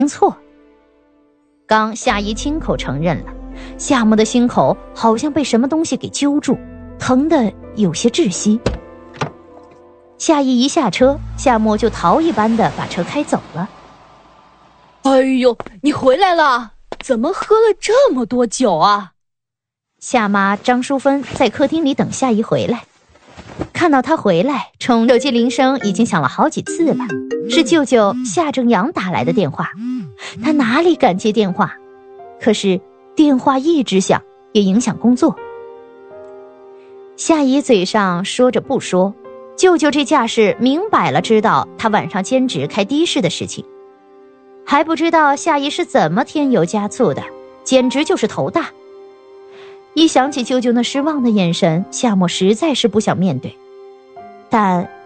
错。刚夏姨亲口承认了，夏沫的心口好像被什么东西给揪住，疼得有些窒息。夏姨一下车，夏沫就逃一般的把车开走了。 哎呦，你回来了，怎么喝了这么多酒啊？ 夏妈张淑芬在客厅里等夏姨回来，看到她回来，冲手机铃声已经响了好几次了，是舅舅夏正阳打来的电话。她哪里敢接电话？可是电话一直响，也影响工作。夏姨嘴上说着不说，舅舅这架势明摆了知道她晚上兼职开的士的事情，还不知道夏姨是怎么添油加醋的，简直就是头大。一想起舅舅那失望的眼神，夏沫实在是不想面对，但